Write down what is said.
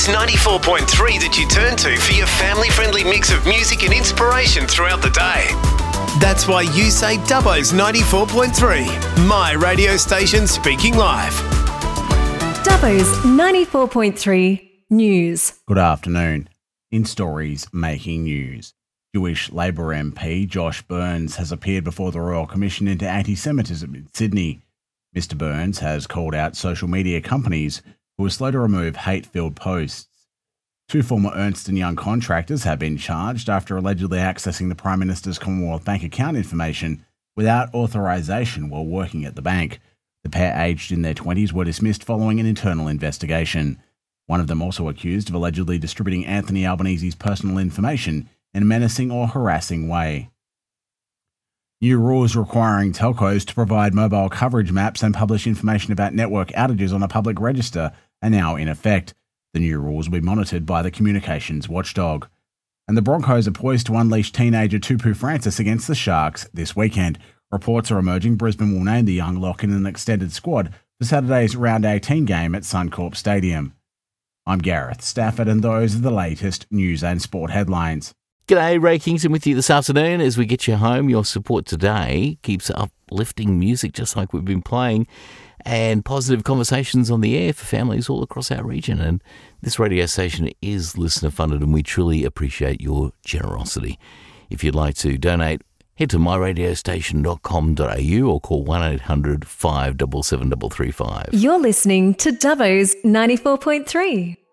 94.3 that you turn to for your family-friendly mix of music and inspiration throughout the day. That's why you say Dubbo's 94.3, my radio station speaking live. Dubbo's 94.3 News. Good afternoon. In stories making news, Jewish Labor MP Josh Burns has appeared before the Royal Commission into Anti-Semitism in Sydney. Mr Burns has called out social media companies who are slow to remove hate-filled posts. 2 former Ernst & Young contractors have been charged after allegedly accessing the Prime Minister's Commonwealth Bank account information without authorisation while working at the bank. The pair, aged in their 20s, were dismissed following an internal investigation. One of them also accused of allegedly distributing Anthony Albanese's personal information in a menacing or harassing way. New rules requiring telcos to provide mobile coverage maps and publish information about network outages on a public register are now in effect. The new rules will be monitored by the communications watchdog. And the Broncos are poised to unleash teenager Tupu Francis against the Sharks this weekend. Reports are emerging Brisbane will name the young lock in an extended squad for Saturday's Round 18 game at Suncorp Stadium. I'm Gareth Stafford, and those are the latest news and sport headlines. G'day, Ray Kingston with you this afternoon. As we get you home, your support today keeps uplifting music just like we've been playing and positive conversations on the air for families all across our region. And this radio station is listener funded, and we truly appreciate your generosity. If you'd like to donate, head to myradiostation.com.au or call 1-800 577 335. You're listening to Dubbo's 94.3.